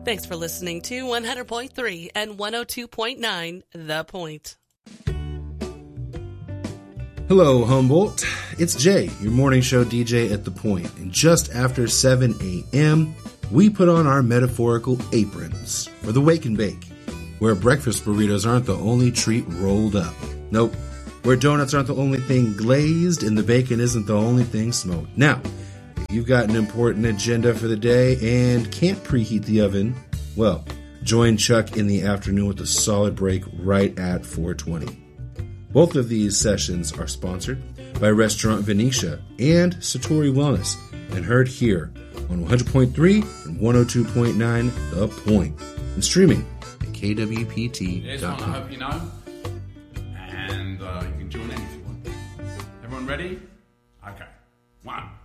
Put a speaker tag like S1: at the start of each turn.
S1: Thanks for listening to 100.3 and 102.9 The Point.
S2: Hello, Humboldt. It's Jay, your morning show DJ at The Point. And just after 7 a.m., we put on our metaphorical aprons for the Wake and Bake, where breakfast burritos aren't the only treat rolled up. Nope. Where donuts aren't the only thing glazed and the bacon isn't the only thing smoked. Now, if you've got an important agenda for the day and can't preheat the oven, well, join Chuck in the afternoon with a solid break right at 4:20. Both of these sessions are sponsored by Restaurant Venetia and Satori Wellness and heard here on 100.3 and 102.9 The Point and streaming at kwpt.com.
S3: Here's one I hope you know, and you can join in if you want. Everyone ready? Okay. 1,